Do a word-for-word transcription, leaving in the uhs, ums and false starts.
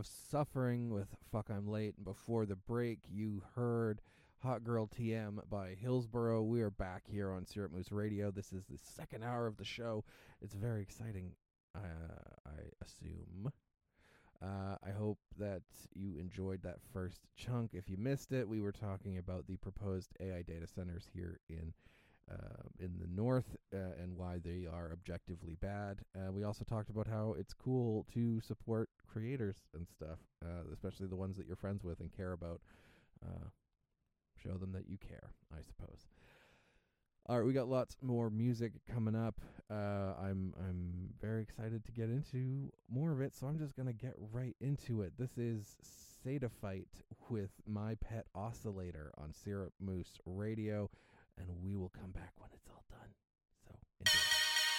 of Suffering with Fuck I'm Late. And before the break, you heard Hot Girl T M by Hillsborough. We are back here on Syrup Moose Radio. This is the second hour of the show. It's very exciting, uh, I assume. Uh, I hope that you enjoyed that first chunk. If you missed it, we were talking about the proposed A I data centers here in uh, in the north uh, and why they are objectively bad. Uh, we also talked about how it's cool to support creators and stuff, uh, especially the ones that you're friends with and care about. Uh, show them that you care, I suppose. All right, we got lots more music coming up. Uh, I'm I'm very excited to get into more of it, so I'm just gonna get right into it. This is Sadafite with My Pet Oscillator on Syrup Moose Radio, and we will come back when it's all done. So enjoy.